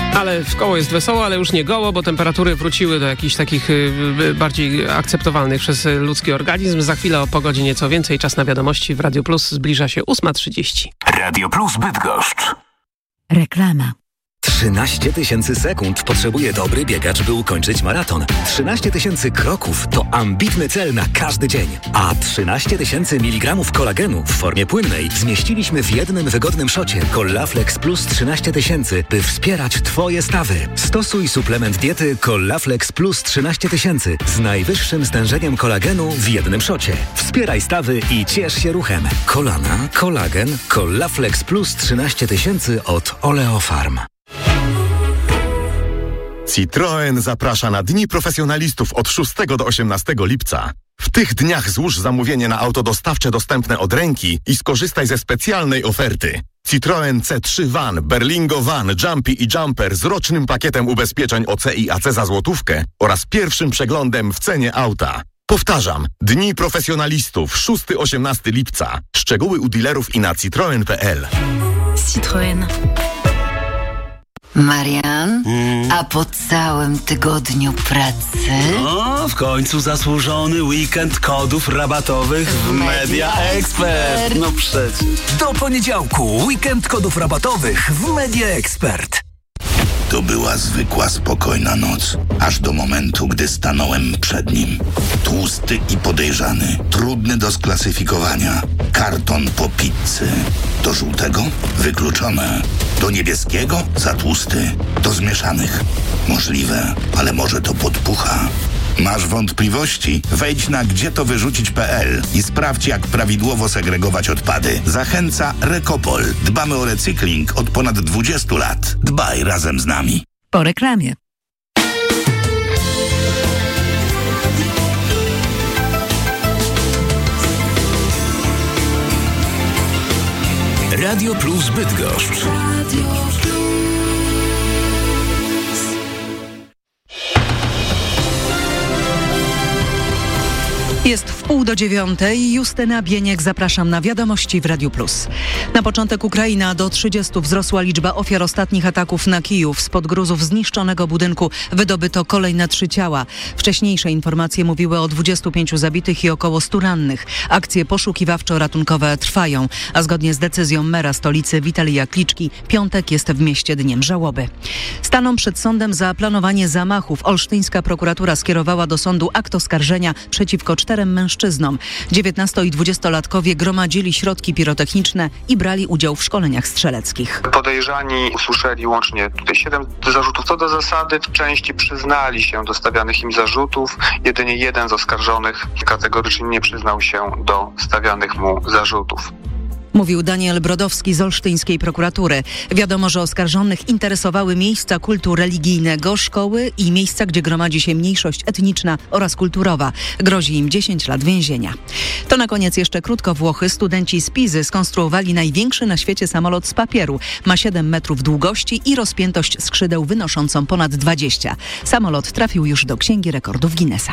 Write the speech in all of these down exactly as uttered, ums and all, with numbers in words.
Ale w koło jest wesoło, ale już nie goło, bo temperatury wróciły do jakichś takich y, y, bardziej akceptowalnych przez ludzki organizm. Za chwilę o pogodzie nieco więcej. Czas na wiadomości w Radio Plus. Zbliża się ósma trzydzieści. Radio Plus Bydgoszcz. Reklama. trzynaście tysięcy sekund potrzebuje dobry biegacz, by ukończyć maraton. trzynaście tysięcy kroków to ambitny cel na każdy dzień. A trzynaście tysięcy miligramów kolagenu w formie płynnej zmieściliśmy w jednym wygodnym szocie Collaflex Plus trzynaście tysięcy, by wspierać Twoje stawy. Stosuj suplement diety Collaflex Plus trzynaście tysięcy z najwyższym stężeniem kolagenu w jednym szocie. Wspieraj stawy i ciesz się ruchem. Kolana, kolagen, Collaflex Plus trzynaście tysięcy od Oleofarm. Citroen zaprasza na Dni Profesjonalistów od szóstego do osiemnastego lipca. W tych dniach złóż zamówienie na auto dostawcze dostępne od ręki i skorzystaj ze specjalnej oferty. Citroen C trzy Van, Berlingo Van, Jumpy i Jumper z rocznym pakietem ubezpieczeń O C i A C za złotówkę oraz pierwszym przeglądem w cenie auta. Powtarzam, Dni Profesjonalistów szóstego do osiemnastego lipca. Szczegóły u dealerów i na citroen kropka p l. Citroen. Marian, mm. a po całym tygodniu pracy? No, w końcu zasłużony weekend kodów rabatowych w Media Expert. No przecież. Do poniedziałku weekend kodów rabatowych w Media Expert. To była zwykła, spokojna noc, aż do momentu, gdy stanąłem przed nim. Tłusty i podejrzany, trudny do sklasyfikowania. Karton po pizzy. Do żółtego? Wykluczone. Do niebieskiego? Za tłusty. Do zmieszanych? Możliwe, ale może to podpucha. Masz wątpliwości? Wejdź na gdzie to wyrzucić kropka p l i sprawdź, jak prawidłowo segregować odpady. Zachęca Recopol. Dbamy o recykling od ponad dwudziestu lat. Dbaj razem z nami. Po reklamie. Radio Plus Bydgoszcz. Jest w pół do dziewiątej. Justyna Bieniek, zapraszam na wiadomości w Radiu Plus. Na początek Ukraina. Do trzydziestu wzrosła liczba ofiar ostatnich ataków na Kijów. Spod gruzów zniszczonego budynku wydobyto kolejne trzy ciała. Wcześniejsze informacje mówiły o dwudziestu pięciu zabitych i około stu rannych. Akcje poszukiwawczo-ratunkowe trwają, a zgodnie z decyzją mera stolicy Witalija Kliczki piątek jest w mieście dniem żałoby. Staną przed sądem za planowanie zamachów. Olsztyńska prokuratura skierowała do sądu akt oskarżenia przeciwko czterem mężczyznom. dziewiętnasto- i dwudziestolatkowie gromadzili środki pirotechniczne i brali udział w szkoleniach strzeleckich. Podejrzani usłyszeli łącznie tutaj siedem zarzutów. Co do zasady w części przyznali się do stawianych im zarzutów. Jedynie jeden z oskarżonych kategorycznie nie przyznał się do stawianych mu zarzutów. Mówił Daniel Brodowski z olsztyńskiej prokuratury. Wiadomo, że oskarżonych interesowały miejsca kultu religijnego, szkoły i miejsca, gdzie gromadzi się mniejszość etniczna oraz kulturowa. Grozi im dziesięć lat więzienia. To na koniec jeszcze krótko Włochy. Studenci z Pizy skonstruowali największy na świecie samolot z papieru. Ma siedem metrów długości i rozpiętość skrzydeł wynoszącą ponad dwadzieścia. Samolot trafił już do Księgi Rekordów Guinnessa.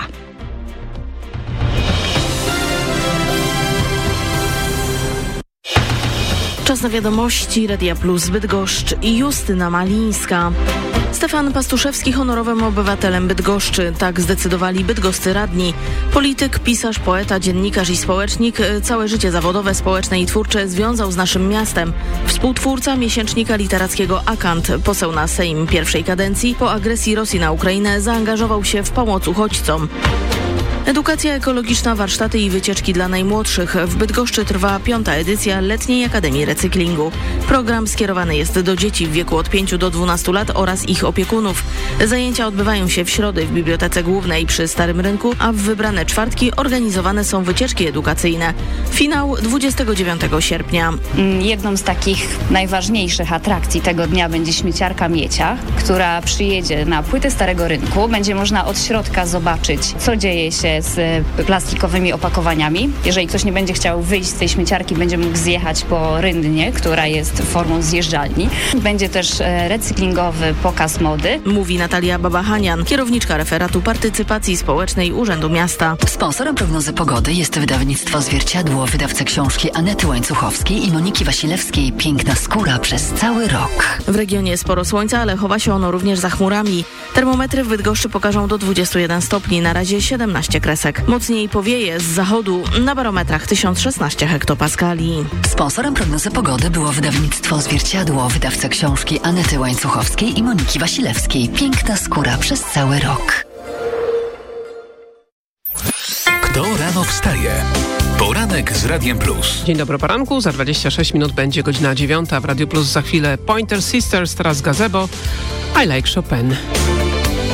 Czas na wiadomości Radia Plus Bydgoszcz i Justyna Malińska. Stefan Pastuszewski honorowym obywatelem Bydgoszczy. Tak zdecydowali bydgoscy radni. Polityk, pisarz, poeta, dziennikarz i społecznik całe życie zawodowe, społeczne i twórcze związał z naszym miastem. Współtwórca miesięcznika literackiego Akant, poseł na Sejm pierwszej kadencji, po agresji Rosji na Ukrainę zaangażował się w pomoc uchodźcom. Edukacja ekologiczna, warsztaty i wycieczki dla najmłodszych. W Bydgoszczy trwa piąta edycja Letniej Akademii Recyklingu. Program skierowany jest do dzieci w wieku od pięciu do dwunastu lat oraz ich opiekunów. Zajęcia odbywają się w środy w Bibliotece Głównej przy Starym Rynku, a w wybrane czwartki organizowane są wycieczki edukacyjne. Finał dwudziestego dziewiątego sierpnia. Jedną z takich najważniejszych atrakcji tego dnia będzie śmieciarka Miecia, która przyjedzie na płytę Starego Rynku. Będzie można od środka zobaczyć, co dzieje się się z plastikowymi opakowaniami. Jeżeli ktoś nie będzie chciał wyjść z tej śmieciarki, będzie mógł zjechać po Rynnie, która jest formą zjeżdżalni. Będzie też recyklingowy pokaz mody. Mówi Natalia Babachanian, kierowniczka referatu partycypacji społecznej Urzędu Miasta. Sponsorem prognozy pogody jest wydawnictwo Zwierciadło, wydawca książki Anety Łańcuchowskiej i Moniki Wasilewskiej Piękna skóra przez cały rok. W regionie sporo słońca, ale chowa się ono również za chmurami. Termometry w Bydgoszczy pokażą do dwudziestu jeden stopni, na razie siedemnaście kresek. Mocniej powieje z zachodu, na barometrach tysiąc szesnaście hektopaskali. Sponsorem prognozy pogody było wydawnictwo Zwierciadło, wydawca książki Anety Łańcuchowskiej i Moniki Wasilewskiej Piękna skóra przez cały rok. Kto rano wstaje? Poranek z Radiem Plus. Dzień dobry poranku, za dwadzieścia sześć minut będzie godzina dziewiąta w Radiu Plus. Za chwilę Pointer Sisters, teraz Gazebo, I Like Chopin.